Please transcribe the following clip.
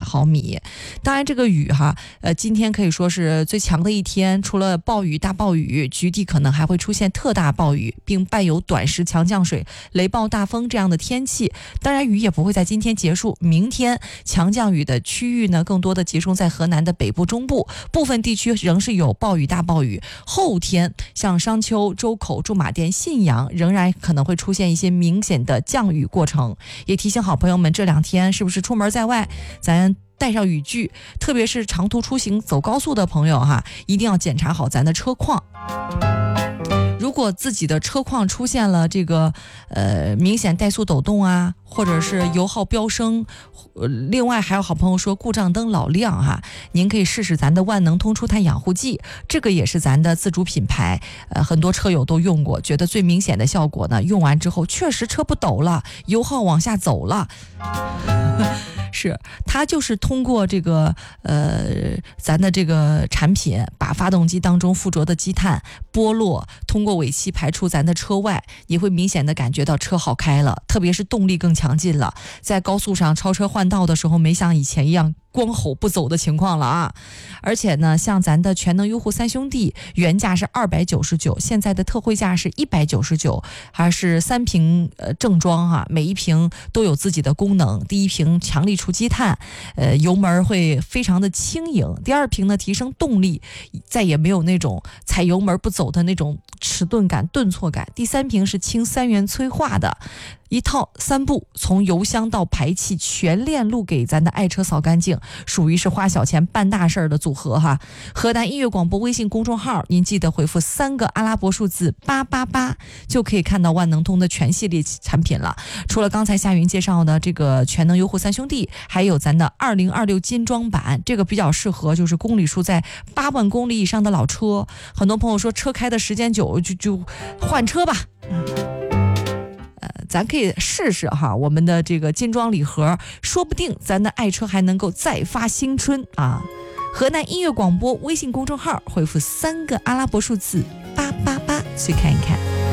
毫米。当然这个雨哈，今天可以说是最强的一天，除了暴雨、大暴雨，局地可能还会出现特大暴雨，并伴有短时强降水、雷暴大风这样的天气。当然雨也不会在今天结束，明天强降雨的区域呢，更多的集中在河南的北部、中部，部分地区仍是有暴雨、大暴雨。后天像商丘、周口、驻马店、信阳仍然可能会出现一些明显的降雨过程。也提醒好朋友们，这2天是不是出门在外，咱带上雨具，特别是长途出行走高速的朋友哈，一定要检查好咱的车况。如果自己的车况出现了这个明显怠速抖动啊，或者是油耗飙升，另外还有好朋友说故障灯老亮哈，您可以试试咱的万能通出碳养护剂，这个也是咱的自主品牌，很多车友都用过，觉得最明显的效果呢，用完之后确实车不抖了，油耗往下走了。是它就是通过这个咱的这个产品把发动机当中附着的积碳剥落，通过尾气排出咱的车外，你会明显的感觉到车好开了，特别是动力更强劲了，在高速上超车换道的时候没像以前一样光吼不走的情况了啊！而且呢，像咱的全能优护3兄弟，原价是299，现在的特惠价是199，还是3瓶正装哈，每一瓶都有自己的功能。第一瓶强力除积碳，油门会非常的轻盈；第二瓶呢，提升动力，再也没有那种踩油门不走的那种迟钝感、顿挫感。第3瓶是氢3元催化的。一套3步，从油箱到排气全链路给咱的爱车扫干净，属于是花小钱办大事的组合哈。河南音乐广播微信公众号，您记得回复3个阿拉伯数字888，就可以看到万能通的全系列产品了。除了刚才夏云介绍的这个全能优护3兄弟，还有咱的2026精装版，这个比较适合就是公里数在8万公里以上的老车。很多朋友说车开的时间久就换车吧。咱可以试试哈，我们的这个精装礼盒，说不定咱的爱车还能够再发新春啊！河南音乐广播微信公众号回复3个阿拉伯数字888，去看一看。